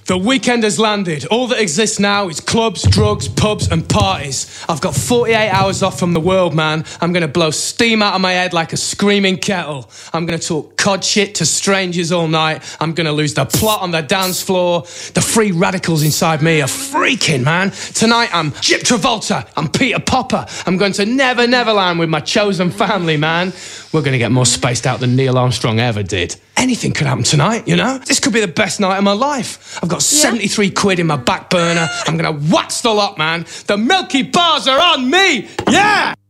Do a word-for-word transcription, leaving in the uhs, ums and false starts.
The weekend has landed. All that exists now is clubs, drugs, pubs and parties. I've got forty-eight hours off from the world, man. I'm going to blow steam out of my head like a screaming kettle. I'm going to talk cod shit to strangers all night. I'm going to lose the plot on the dance floor. The free radicals inside me are freaking, man. Tonight I'm Jip Travolta. I'm Peter Popper. I'm going to Never Neverland with my chosen family, man. We're going to get more spaced out than Neil Armstrong ever did. Anything could happen tonight, you know? This could be the best night of my life. I've got Yeah. seventy-three quid in my back burner. I'm gonna wax the lot, man. The Milky Bars are on me! Yeah!